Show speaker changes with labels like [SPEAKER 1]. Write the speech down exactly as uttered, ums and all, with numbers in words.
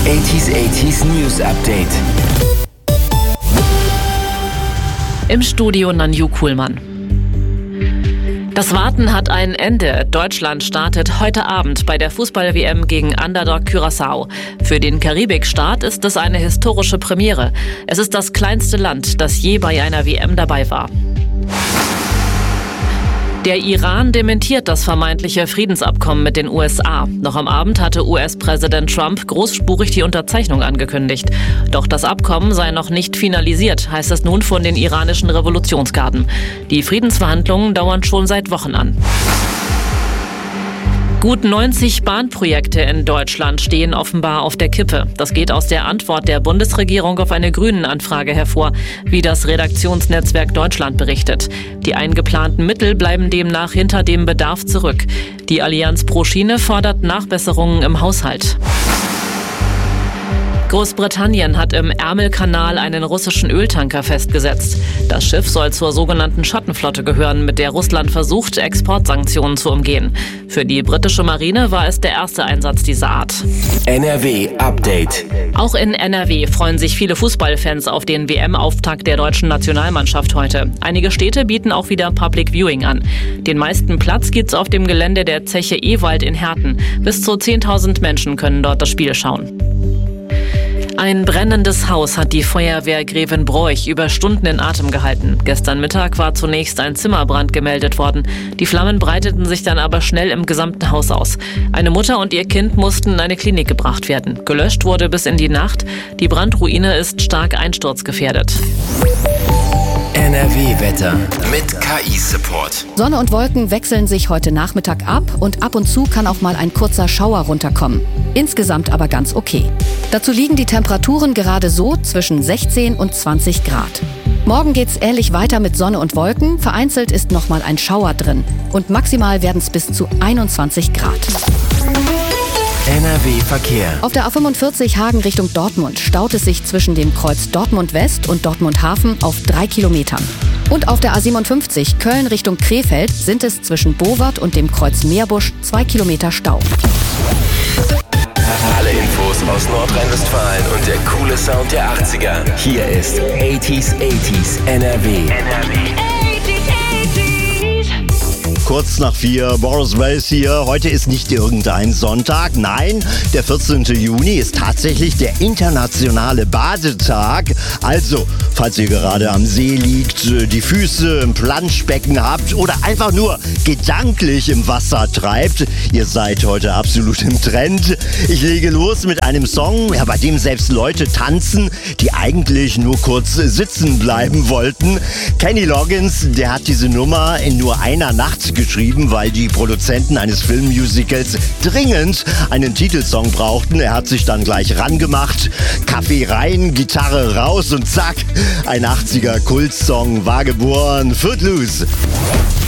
[SPEAKER 1] achtziger achtziger News Update.
[SPEAKER 2] Im Studio Nanju Kuhlmann. Das Warten hat ein Ende. Deutschland startet heute Abend bei der Fußball-W M gegen Underdog Curaçao. Für den Karibikstaat ist es eine historische Premiere. Es ist das kleinste Land, das je bei einer W M dabei war. Der Iran dementiert das vermeintliche Friedensabkommen mit den U S A. Noch am Abend hatte U S-Präsident Trump großspurig die Unterzeichnung angekündigt. Doch das Abkommen sei noch nicht finalisiert, heißt es nun von den iranischen Revolutionsgarden. Die Friedensverhandlungen dauern schon seit Wochen an. Gut neunzig Bahnprojekte in Deutschland stehen offenbar auf der Kippe. Das geht aus der Antwort der Bundesregierung auf eine Grünen-Anfrage hervor, wie das Redaktionsnetzwerk Deutschland berichtet. Die eingeplanten Mittel bleiben demnach hinter dem Bedarf zurück. Die Allianz pro Schiene fordert Nachbesserungen im Haushalt. Großbritannien hat im Ärmelkanal einen russischen Öltanker festgesetzt. Das Schiff soll zur sogenannten Schattenflotte gehören, mit der Russland versucht, Exportsanktionen zu umgehen. Für die britische Marine war es der erste Einsatz dieser Art.
[SPEAKER 1] N R W Update.
[SPEAKER 2] Auch in N R W freuen sich viele Fußballfans auf den W M-Auftakt der deutschen Nationalmannschaft heute. Einige Städte bieten auch wieder Public Viewing an. Den meisten Platz gibt's auf dem Gelände der Zeche Ewald in Herten. Bis zu zehntausend Menschen können dort das Spiel schauen. Ein brennendes Haus hat die Feuerwehr Grevenbroich über Stunden in Atem gehalten. Gestern Mittag war zunächst ein Zimmerbrand gemeldet worden. Die Flammen breiteten sich dann aber schnell im gesamten Haus aus. Eine Mutter und ihr Kind mussten in eine Klinik gebracht werden. Gelöscht wurde bis in die Nacht. Die Brandruine ist stark einsturzgefährdet.
[SPEAKER 1] N R W-Wetter mit K I-Support.
[SPEAKER 3] Sonne und Wolken wechseln sich heute Nachmittag ab und ab und zu kann auch mal ein kurzer Schauer runterkommen. Insgesamt aber ganz okay. Dazu liegen die Temperaturen gerade so zwischen sechzehn und zwanzig Grad. Morgen geht's ähnlich weiter mit Sonne und Wolken. Vereinzelt ist noch mal ein Schauer drin. Und maximal werden es bis zu einundzwanzig Grad.
[SPEAKER 1] N R W-Verkehr.
[SPEAKER 3] Auf der A fünfundvierzig Hagen Richtung Dortmund staut es sich zwischen dem Kreuz Dortmund West und Dortmund Hafen auf drei Kilometern. Und auf der A siebenundfünfzig Köln Richtung Krefeld sind es zwischen Bowert und dem Kreuz Meerbusch zwei Kilometer Stau.
[SPEAKER 1] Alle Infos aus Nordrhein-Westfalen und der coole Sound der achtziger. Hier ist achtziger achtziger N R W. N R W.
[SPEAKER 4] Kurz nach vier, Boris Wells hier. Heute ist nicht irgendein Sonntag. Nein, der vierzehnte Juni ist tatsächlich der internationale Badetag. Also, falls ihr gerade am See liegt, die Füße im Planschbecken habt oder einfach nur gedanklich im Wasser treibt, ihr seid heute absolut im Trend. Ich lege los mit einem Song, ja, bei dem selbst Leute tanzen, die eigentlich nur kurz sitzen bleiben wollten. Kenny Loggins, der hat diese Nummer in nur einer Nacht geschrieben, weil die Produzenten eines Filmmusicals dringend einen Titelsong brauchten. Er hat sich dann gleich rangemacht, Kaffee rein, Gitarre raus und zack, ein achtziger Kultsong war geboren, Footloose.